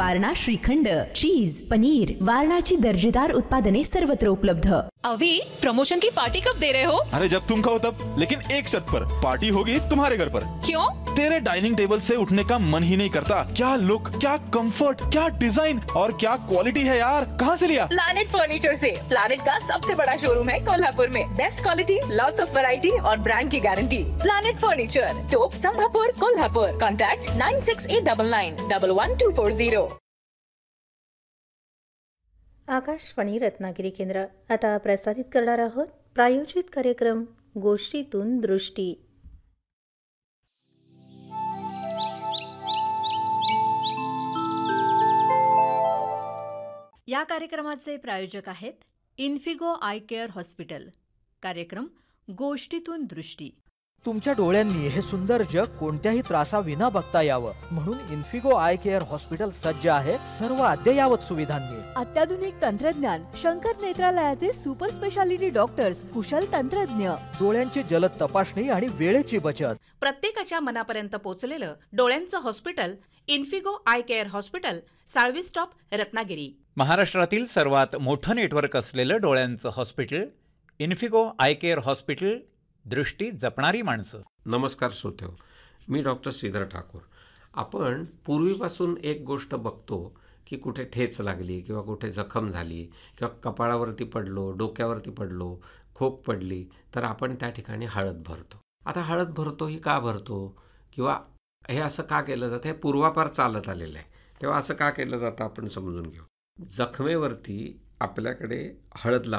वारणा श्रीखंड, चीज, पनीर, वारणाची दर्जेदार उत्पादने सर्वत्र उपलब्ध। अभी प्रमोशन की पार्टी कब दे रहे हो? अरे जब तुम कहो तब, लेकिन एक शर्त पर, पार्टी होगी तुम्हारे घर पर। क्यों? तेरे डाइनिंग टेबल से उठने का मन ही नहीं करता। क्या लुक, क्या कंफर्ट, क्या डिजाइन और क्या क्वालिटी है यार। कहाँ से लिया? प्लैनेट फर्नीचर से। प्लैनेट का सबसे बड़ा शोरूम है कोल्हापुर में। Best quality, lots of variety और ब्रांड की गारंटी। प्लैनेट फर्नीचर, टोप संभापुर, कोल्हापुर। कॉन्टैक्ट 9689911240। आकाशवाणी रत्नागिरी केंद्र आता प्रसारित करणार आहोत प्रायोजित कार्यक्रम गोष्टीतून दृष्टी। या कार्यक्रमाचे प्रायोजक आहेत इन्फिगो आय केअर हॉस्पिटल। कार्यक्रम गोष्टीतून दृष्टी। तुमच्या डोळ्यांनी हे सुंदर जग कोणत्याही त्रासाविना बघता यावं म्हणून इन्फिगो आय केअर हॉस्पिटल सज्ज आहे सर्व अद्ययावत सुविधांनी। अत्याधुनिक तंत्रज्ञान, शंकर नेत्रालयाचे सुपर स्पेशालिटी डॉक्टर्स, कुशल तंत्रज्ञ, डोळ्यांची जलद तपासणी आणि वेळेची बचत। प्रत्येकाच्या मनापर्यंत पोहोचलेलं डोळ्यांचं hospital Infigo I care hospital, Salvi stop, Ratnagiri. महाराष्ट्रातील सर्वात मोठं नेटवर्क असलेलं डोळ्यांचं hospital Infigo I care hospital, दृष्टी जपणारी माणसं। नमस्कार श्रोतेहो, मी डॉक्टर श्रीधर ठाकूर। आपण पूर्वीपासून एक गोष्ट बघतो की कुठे ठेच लागली किंवा कुठे जखम झाली किंवा कपाळावरती पडलो, डोक्यावरती पडलो, खोक पडली तर आपण त्या ठिकाणी हळद भरतो। आता हळद भरतो ही का भरतो किंवा हे असं का केलं जातं, हे पूर्वापार चालत आलेलं आहे, तेव्हा असं का केलं जातं आपण समजून घेऊ। जखमेवरती आपल्याकडे हळद